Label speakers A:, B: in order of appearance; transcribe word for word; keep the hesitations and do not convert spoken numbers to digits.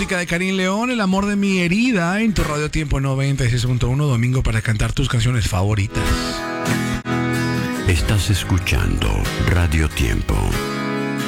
A: música de Karim León, El amor de mi herida, en tu Radio Tiempo noventa y seis punto uno, domingo para cantar tus canciones favoritas.
B: Estás escuchando Radio Tiempo.